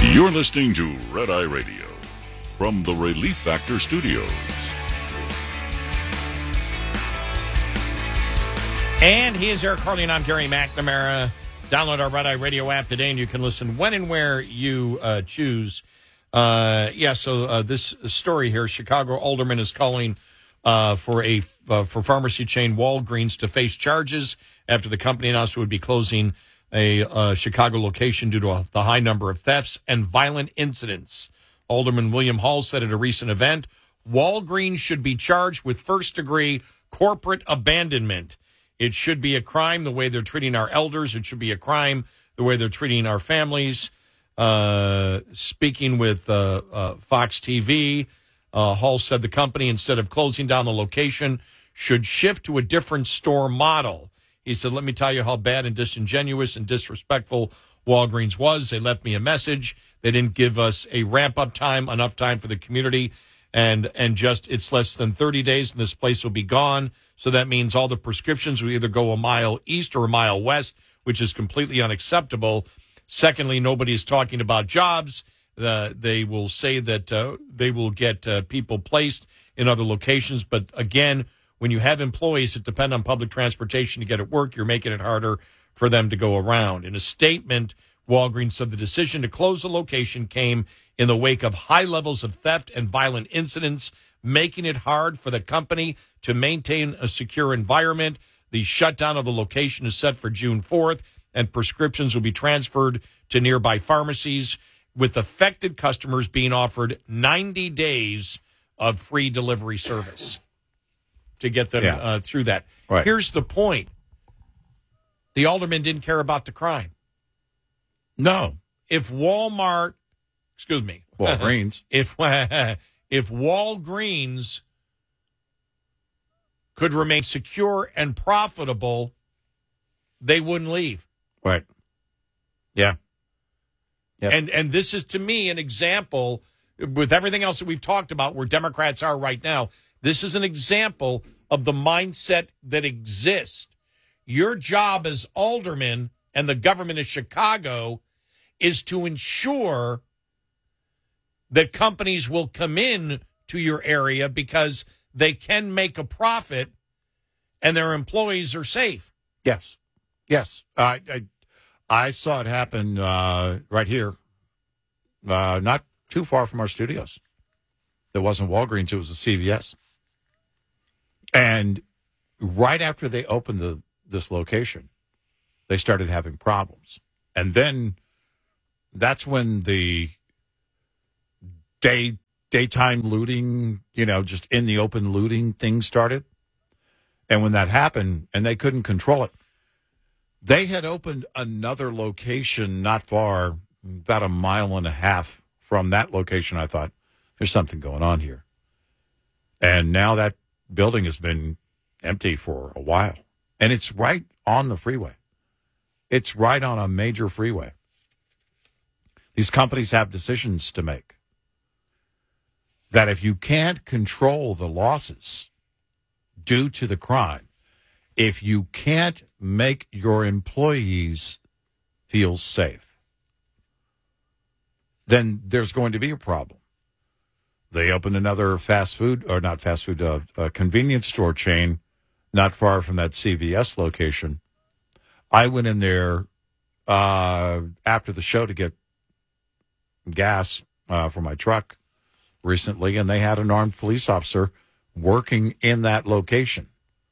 You're listening to Red Eye Radio from the Relief Factor Studios. And he is Eric Carly, and I'm Gary McNamara. Download our Red Eye Radio app today, and you can listen when and where you choose. So this story here, Chicago alderman is calling for pharmacy chain Walgreens to face charges after the company announced it would be closing a Chicago location due to the high number of thefts and violent incidents. Alderman William Hall said at a recent event, Walgreens should be charged with first-degree corporate abandonment. It should be a crime the way they're treating our elders. It should be a crime the way they're treating our families. Speaking with Fox TV, Hall said the company, instead of closing down the location, should shift to a different store model. He said, let me tell you how bad and disingenuous and disrespectful Walgreens was. They left me a message. They didn't give us a ramp-up time, enough time for the community. And just it's less than 30 days, and this place will be gone. So that means all the prescriptions will either go a mile east or a mile west, which is completely unacceptable. Secondly, nobody's talking about jobs. They will say that they will get people placed in other locations. But again, when you have employees that depend on public transportation to get at work, you're making it harder for them to go around. In a statement, Walgreens said the decision to close the location came in the wake of high levels of theft and violent incidents, making it hard for the company to maintain a secure environment. The shutdown of the location is set for June 4th, and prescriptions will be transferred to nearby pharmacies, with affected customers being offered 90 days of free delivery service to get them through that. Right. Here's the point. The alderman didn't care about the crime. No. If Walgreens, if Walgreens could remain secure and profitable, they wouldn't leave. Right. Yeah. Yep. And this is, to me, an example, with everything else that we've talked about where Democrats are right now, this is an example of the mindset that exists. Your job as alderman and the government of Chicago is to ensure that companies will come in to your area because they can make a profit and their employees are safe. Yes. Yes. I saw it happen right here, not too far from our studios. There wasn't Walgreens, it was a CVS. And right after they opened this location, they started having problems. And then that's when the daytime looting, just in the open looting thing started. And when that happened and they couldn't control it, they had opened another location not far, about a mile and a half from that location. I thought, there's something going on here. And now that building has been empty for a while. And it's right on the freeway. It's right on a major freeway. These companies have decisions to make. That if you can't control the losses due to the crime, if you can't make your employees feel safe, then there's going to be a problem. They opened another convenience store chain not far from that CVS location. I went in there after the show to get gas for my truck recently, and they had an armed police officer working in that location.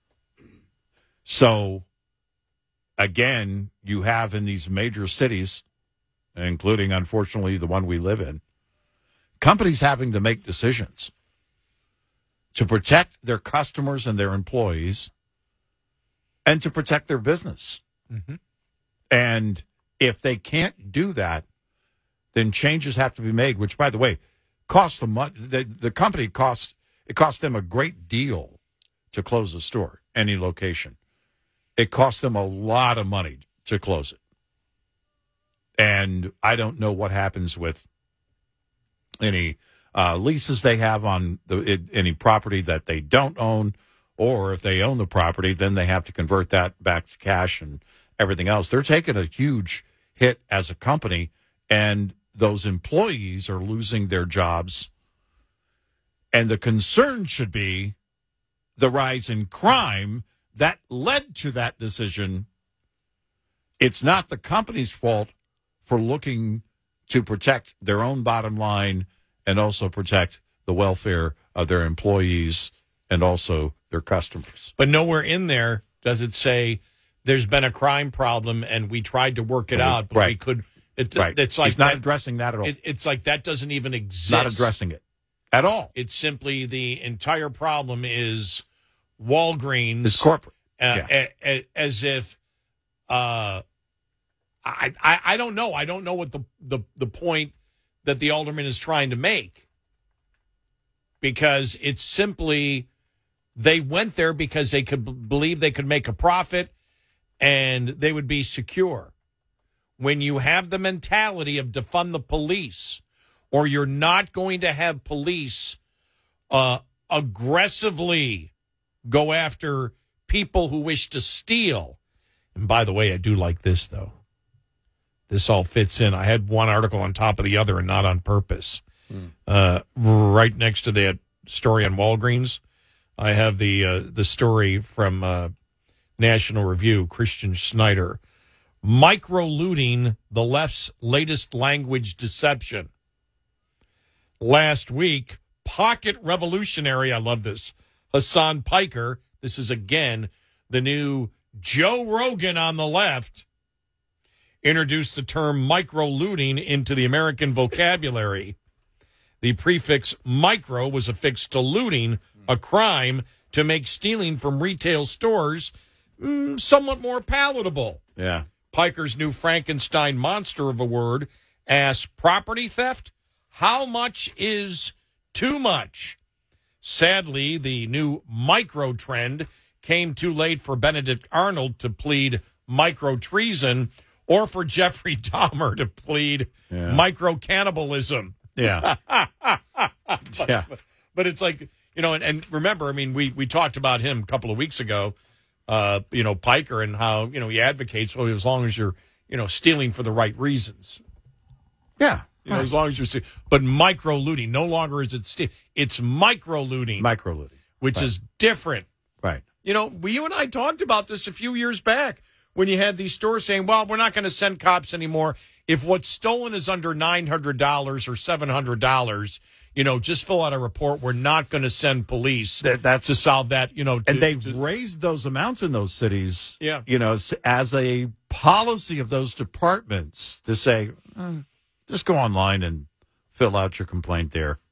So, again, you have in these major cities, including, unfortunately, the one we live in, companies having to make decisions to protect their customers and their employees and to protect their business. Mm-hmm. And if they can't do that, then changes have to be made, which, by the way, costs them money. The company it costs them a great deal to close the store, any location. It costs them a lot of money to close it. And I don't know what happens with any leases they have on any property that they don't own, or if they own the property, then they have to convert that back to cash and everything else. They're taking a huge hit as a company, and those employees are losing their jobs. And the concern should be the rise in crime that led to that decision. It's not the company's fault for looking to protect their own bottom line and also protect the welfare of their employees and also their customers. But nowhere in there does it say there's been a crime problem and we tried to work it out, but we could. It's like he's not addressing that at all. It's like that doesn't even exist. Not addressing it at all. It's simply the entire problem is Walgreens. It's corporate. As if I don't know. I don't know what the point that the alderman is trying to make, because it's simply they went there because they could believe they could make a profit and they would be secure. When you have the mentality of defund the police, or you're not going to have police aggressively go after people who wish to steal. And by the way, I do like this, though. This all fits in. I had one article on top of the other and not on purpose. Right next to that story on Walgreens, I have the story from National Review, Christian Snyder. Micro-looting, the left's latest language deception. Last week, pocket revolutionary, I love this, Hassan Piker, this is again the new Joe Rogan on the left, introduced the term micro-looting into the American vocabulary. The prefix micro was affixed to looting, a crime to make stealing from retail stores somewhat more palatable. Yeah. Piker's new Frankenstein monster of a word asks, property theft? How much is too much? Sadly, the new micro trend came too late for Benedict Arnold to plead micro treason or for Jeffrey Dahmer to plead micro cannibalism. Yeah. But it's like, and remember, I mean, we talked about him a couple of weeks ago, Piker, and how, he advocates, as long as you're, stealing for the right reasons. Yeah. As long as you're stealing. But micro looting, no longer is it it's micro looting. Micro looting. Which is different. Right. You and I talked about this a few years back when you had these stores saying, well, we're not going to send cops anymore. If what's stolen is under $900 or $700, just fill out a report. We're not going to send police to solve that, and they've raised those amounts in those cities, Yeah. As a policy of those departments to say, just go online and fill out your complaint there.